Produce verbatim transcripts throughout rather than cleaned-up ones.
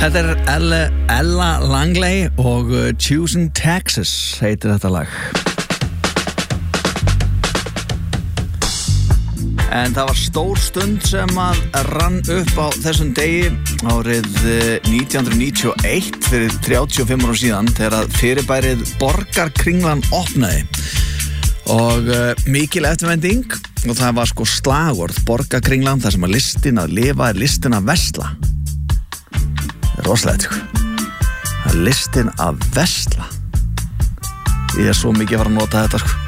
Þetta er Ella, Ella Langley og uh, Choosing Texas heitir þetta lag. En það var stór stund sem að rann upp á þessum degi árið nítján hundruð níutíu og eitt fyrir þrjátíu og fimm ára síðan þegar að fyrirbærið Borgarkringlan opnaði og uh, mikil eftirvænting og það var sko slagorð Borgarkringlan þar sem að listin að lifa er listin að versla. Það er rosalegt sko. Það er listin að versla. Ég er svo mikið að fara að nota þetta sko.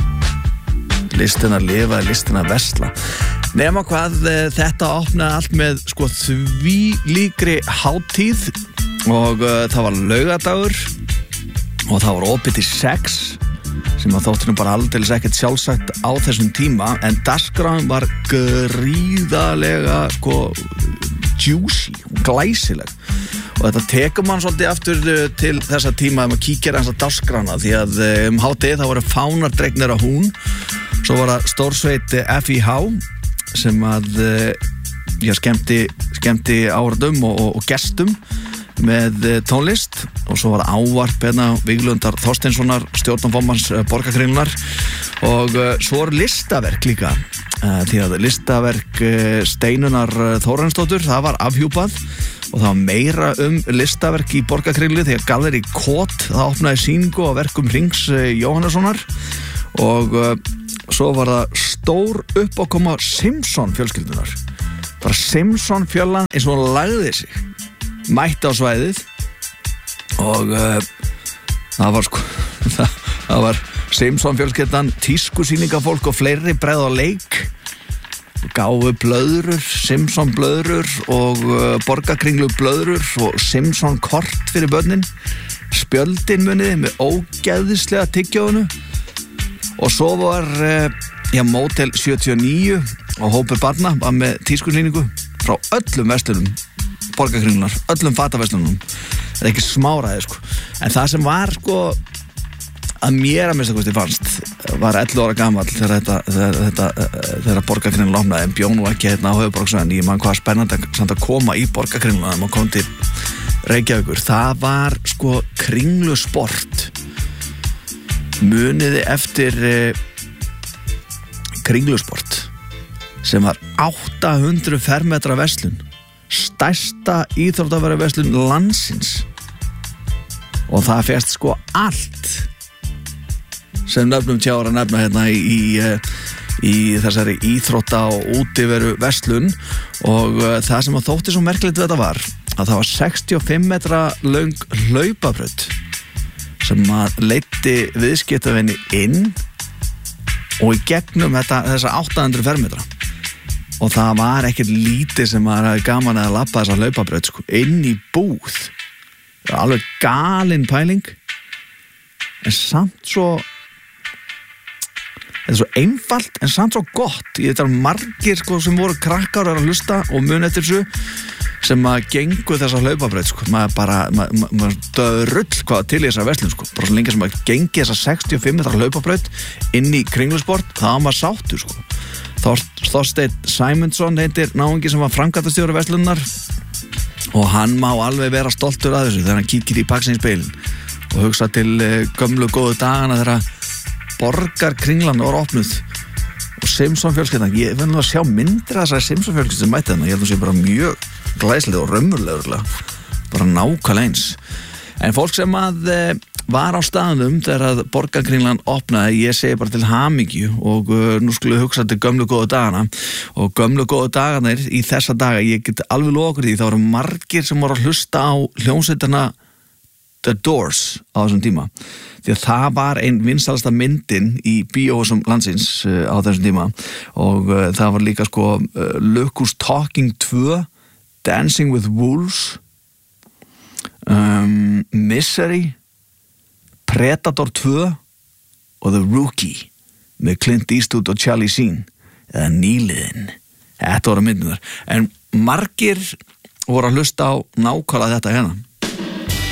Listin að lifa er listin að versla. Nema hvað þetta opnaði allt með sko því líkri hátíð og uh, það var laugadagur og það var opið til sex sem að þótti nú bara aldeilis ekkert sjálfsagt á þessum tíma en dagskráin var gríðarlega sko juicy og glæsileg og þetta tekur mann svolítið aftur til þessa tíma ef maður kíkir hans að dagskrána því að um hádegi það voru fánar dregnir á hún svo var það stórsveit F I H sem að já, skemmti, skemmti áhorfendum og, og, og gestum með tónlist og svo var ávarp hérna Víglundar Þorsteinssonar stjórnarformanns Borgarkringlunar og svo er listaverk líka því að listaverk Steinunar Þórarinsdóttur það var afhjúpað og það var meira um listaverk í Borgarkringlu því að Gallerí Kot það opnaði sýningu á verkum Hrings Jóhannessonar og svo var það stór uppákoma Simpson fjölskyldunar bara Simpson fjöllan eins og hún lagði sig mætti á svæðið og uh, það var sko það, það var Simpson fjölskyldan tískusýningafólk og fleiri breið á leik gáfu blöðrur Simpson blöðrur og uh, Borgarkringlu blöðrur og Simpson kort fyrir börnin spjöldin muniði með ógeðislega tyggjónu og svo var uh, já, Mótel sjötíu og níu og hópur barna var með tískusýningu frá öllum verslunum Borgarkringlunar, öllum fataverslunum það er ekki smáraði sko en það sem var sko að mér að mista hvað þið fannst var ellefu ára gamall þegar þetta þegar, þetta, þegar Borgarkringlan opnaði en bjó nú ekki hérna á höfuðborgarsvæðinu ég man hvað spennandi samt að koma í Borgarkringluna þegar maður kom til Reykjavíkur það var sko kringlusport muniði eftir eh, kringlusport sem var átta hundruð fermetra verslun stærsta íþróttaverðarverslun landsins og það férst sko allt sem nöfnum tjára nefna hérna í, í, í þessari íþrótta og útiveru verslun og uh, það sem að þótti svo merkilegt við þetta var að það var sextíu og fimm metra löng hlaupabraut sem að leiddi viðskiptavinni inn og í gegnum þetta, þessa átta hundruð fermetra og það var ekkert lítið sem maður hafði gaman að labba þessa hlaupabraut sko, inn í búð alveg galin pæling en samt svo þetta er svo einfalt en samt svo gott ég þetta er margir sko, sem voru krakkar að hlusta og mun eftir þessu sem að gengu þessa hlaupabraut sko. maður bara maður, maður döðrull hvað til í þessa verslun sko. bara svo lengi sem maður gengi þessa sextíu og fimm metra hlaupabraut inn í kringlusport það var maður sáttur sko Þorsteinn Sæmundsson heitir náungi sem var framkvæmdastjóri verslunar og hann má alveg vera stoltur að þessu þegar hann kíkir í baksýnisspegilinn og hugsa til gömlu góðu dagana þegar Borgarkringlan var opnuð og Simpson fjölskyldan ég finn nú að sjá myndir af þessari Simpson fjölskyldan sem mætti þarna, ég held að það sé bara mjög glæslega og raunverulega bara nákvæmlega eins en fólk sem að var á staðnum þegar að Borgarkringlan opnaði, ég segi bara til hamingju og uh, nú skulle hugsa til gömlu góðu dagana og gömlu góðu dagarnir í þessa daga, ég get alveg lofa okkur því það voru margir sem voru að hlusta á hljómsveitina The Doors á þessum tíma því að það var ein vinsælasta myndin í bíóhúsum landsins uh, á þessum tíma og uh, það var líka sko uh, Look Who's Talking tvö Dancing with Wolves um, Misery Predator tvö og The Rookie með Clint Eastwood og Charlie Sheen eða nýliðin þetta voru myndunar en margir voru að hlusta á nákvæmlega þetta hérna